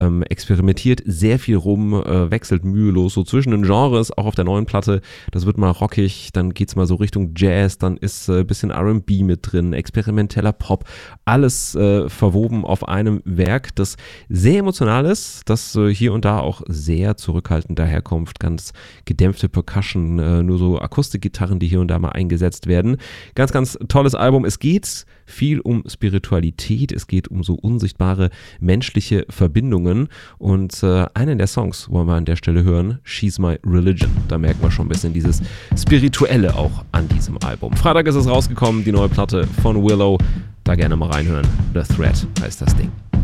experimentiert sehr viel rum, wechselt mühelos so zwischen den Genres, auch auf der neuen Platte. Das wird mal rockig, dann geht's mal so Richtung Jazz, dann ist ein bisschen R&B mit drin, experimenteller Pop, alles verwoben auf einem Werk, das sehr emotional ist, das hier und da auch sehr zurückhaltend daherkommt, ganz gedämpfte Percussion, nur so Akustikgitarren, die hier und da mal eingesetzt werden. Ganz, ganz tolles Album. Es geht viel um Spiritualität, es geht um so unsichtbare menschliche Verbindungen und einen der Songs wollen wir an der Stelle hören, She's My Religion. Da merken wir schon ein bisschen dieses Spirituelle auch an diesem Album. Freitag ist es rausgekommen, die neue Platte von Willow. Da gerne mal reinhören. The Threat heißt das Ding.